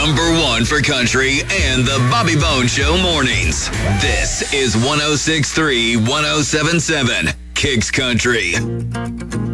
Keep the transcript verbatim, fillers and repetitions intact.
number one for country and the Bobby Bone Show mornings. This is one oh six point three, one oh seven point seven Kicks Country.